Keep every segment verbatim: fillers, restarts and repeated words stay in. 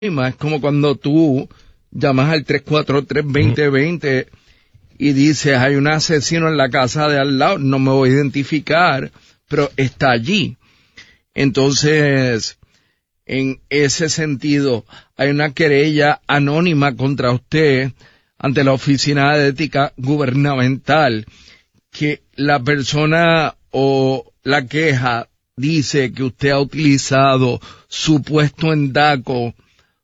Es como cuando tú llamas al tres cuatro tres, dos cero dos cero y dices, hay un asesino en la casa de al lado, no me voy a identificar, pero está allí. Entonces, en ese sentido, hay una querella anónima contra usted ante la Oficina de Ética Gubernamental, que la persona o la queja dice que usted ha utilizado su puesto en DACO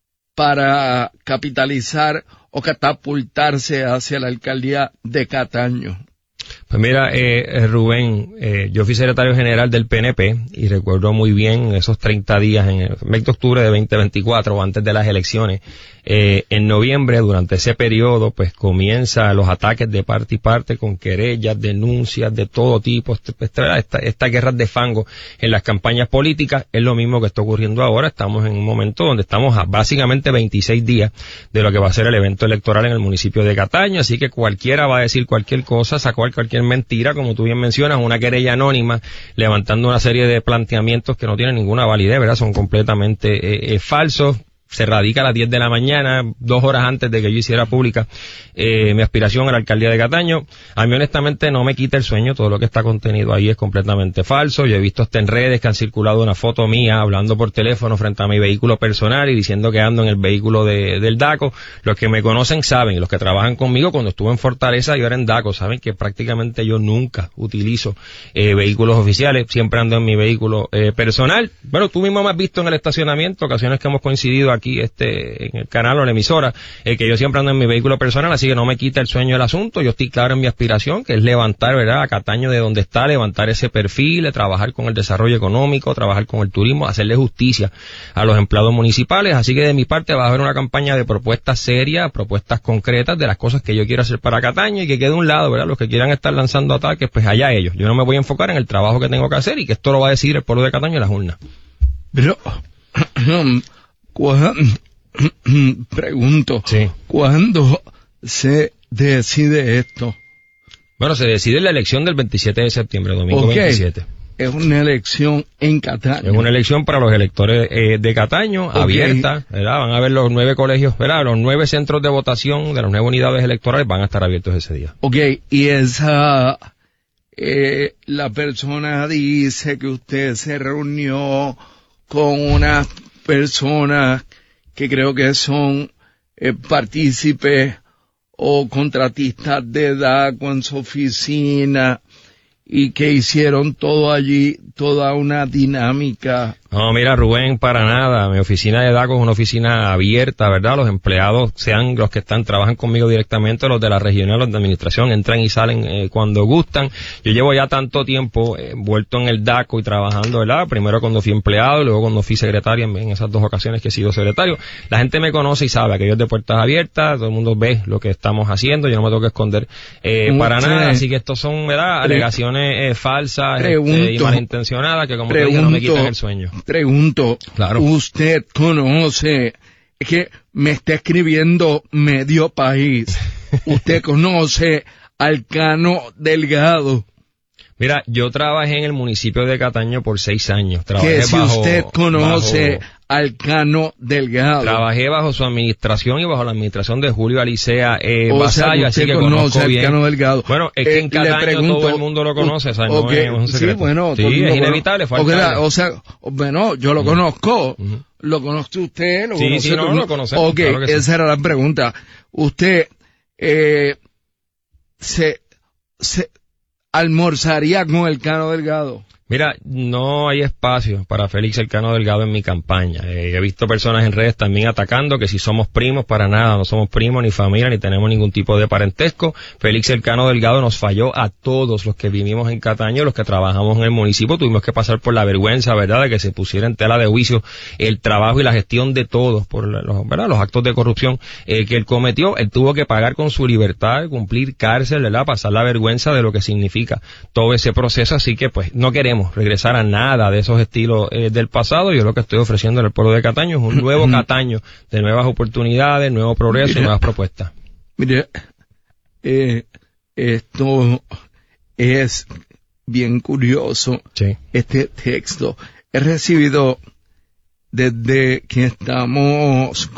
para capitalizar o catapultarse hacia la alcaldía de Cataño. Pues mira, eh, Rubén, eh, yo fui secretario general del P N P y recuerdo muy bien esos treinta días en el mes de octubre de veinte veinticuatro, antes de las elecciones. Eh, en noviembre, durante ese periodo, pues comienzan los ataques de parte y parte con querellas, denuncias de todo tipo, esta, esta, estas guerras de fango en las campañas políticas. Es lo mismo que está ocurriendo ahora. Estamos en un momento donde estamos a básicamente veintiséis días de lo que va a ser el evento electoral en el municipio de Cataño, así que cualquiera va a decir cualquier cosa, sacar cualquier mentira, como tú bien mencionas, una querella anónima, levantando una serie de planteamientos que no tienen ninguna validez, ¿verdad? Son completamente eh, eh, falsos. Se radica a las diez de la mañana, dos horas antes de que yo hiciera pública eh, mi aspiración a la alcaldía de Cataño. A mí honestamente no me quita el sueño, todo lo que está contenido ahí es completamente falso. Yo he visto hasta en redes que han circulado una foto mía hablando por teléfono frente a mi vehículo personal y diciendo que ando en el vehículo de, del DACO. Los que me conocen saben, y los que trabajan conmigo, cuando estuve en Fortaleza yo era en DACO, saben que prácticamente yo nunca utilizo eh, vehículos oficiales, siempre ando en mi vehículo eh, personal. Bueno, tú mismo me has visto en el estacionamiento, ocasiones que hemos coincidido aquí este en el canal o en la emisora, eh, que yo siempre ando en mi vehículo personal, así que no me quita el sueño del asunto. Yo estoy claro en mi aspiración, que es levantar, ¿verdad?, a Cataño de donde está, levantar ese perfil, trabajar con el desarrollo económico, trabajar con el turismo, hacerle justicia a los empleados municipales. Así que de mi parte va a haber una campaña de propuestas serias, propuestas concretas de las cosas que yo quiero hacer para Cataño, y que quede a un lado, ¿verdad?, los que quieran estar lanzando ataques, pues allá ellos. Yo no me voy a enfocar en el trabajo que tengo que hacer, y que esto lo va a decidir el pueblo de Cataño en las urnas. Pero ¿cuándo, pregunto, sí. ¿cuándo se decide esto? Bueno, se decide en la elección del veintisiete de septiembre, domingo okay. veintisiete. Es una elección en Cataño. Es una elección para los electores eh, de Cataño, okay. abierta, ¿verdad? Van a ver los nueve colegios, ¿verdad? Los nueve centros de votación de las nueve unidades electorales van a estar abiertos ese día. Ok, y esa, eh, la persona dice que usted se reunió con unas personas que creo que son eh, partícipes o contratistas de DACO en su oficina y que hicieron todo allí, toda una dinámica. No, mira, Rubén, para nada. Mi oficina de DACO es una oficina abierta, ¿verdad? Los empleados, sean los que están, trabajan conmigo directamente, los de la regional, los de administración, entran y salen eh, cuando gustan. Yo llevo ya tanto tiempo eh, envuelto en el DACO y trabajando, ¿verdad? Primero cuando fui empleado, luego cuando fui secretario, en, en esas dos ocasiones que he sido secretario. La gente me conoce y sabe que yo es de puertas abiertas, todo el mundo ve lo que estamos haciendo, yo no me tengo que esconder eh, para sí. nada. Así que estos son, ¿verdad?, alegaciones eh, falsas pregunto, este, y malintencionadas que, como pregunto, te digo, no me quitan el sueño. Pregunto, claro. ¿Usted conoce, es que me está escribiendo medio país, usted conoce al Cano Delgado? Mira, yo trabajé en el municipio de Cataño por seis años. Trabajé que si bajo, usted conoce bajo, al Cano Delgado. Trabajé bajo su administración y bajo la administración de Julio Alicea eh, o Vasallo, sea, así que conoce conozco al bien. Cano Delgado. Bueno, es que eh, en Cataño pregunto, todo el mundo lo conoce, ¿sabes? Okay, no es un secreto. Sí, bueno, sí, es inevitable. Fue okay, o sea, bueno, yo lo uh-huh. conozco. Uh-huh. ¿Lo conoce usted? ¿Lo sí, conoce sí, no, lo conocemos. Ok, claro esa sí. era la pregunta. Usted, eh, se, se almorzaría con el Cano Delgado. Mira, no hay espacio para Félix el Cano Delgado en mi campaña. Eh, he visto personas en redes también atacando que si somos primos, para nada, no somos primos ni familia, ni tenemos ningún tipo de parentesco. Félix el Cano Delgado nos falló a todos los que vivimos en Cataño, los que trabajamos en el municipio. Tuvimos que pasar por la vergüenza, ¿verdad?, de que se pusiera en tela de juicio el trabajo y la gestión de todos por los, ¿verdad?, los actos de corrupción eh, que él cometió. Él tuvo que pagar con su libertad, cumplir cárcel, ¿verdad?, pasar la vergüenza de lo que significa todo ese proceso. Así que, pues, no queremos regresar a nada de esos estilos eh, del pasado. Yo lo que estoy ofreciendo al pueblo de Cataño es un nuevo Cataño de nuevas oportunidades, nuevo progreso mira, y nuevas propuestas. Mire, eh, esto es bien curioso, sí. este texto. He recibido desde que estamos